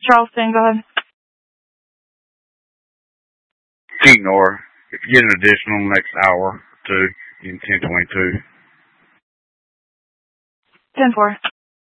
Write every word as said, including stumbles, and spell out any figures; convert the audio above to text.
Charleston, go ahead. Ignore. If you get an additional next hour or two, you can ten twenty-two. ten four.